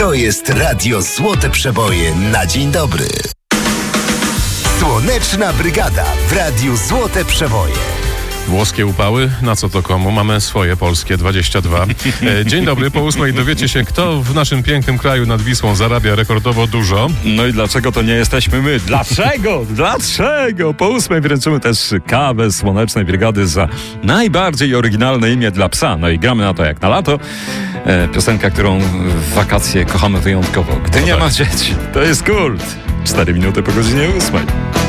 To jest Radio Złote Przeboje na dzień dobry. Słoneczna Brygada w Radiu Złote Przeboje. Włoskie upały? Na co to komu? Mamy swoje polskie 22. Dzień dobry, po 8 dowiecie się, kto w naszym pięknym kraju nad Wisłą zarabia rekordowo dużo. No i dlaczego to nie jesteśmy my? Dlaczego? Dlaczego? Po 8 wręczymy też kawę Słonecznej Brygady za najbardziej oryginalne imię dla psa. No i gramy na to jak na lato. Piosenka, którą w wakacje kochamy wyjątkowo. Gdy nie ma dzieci, to jest kult. 4 minuty po godzinie 8.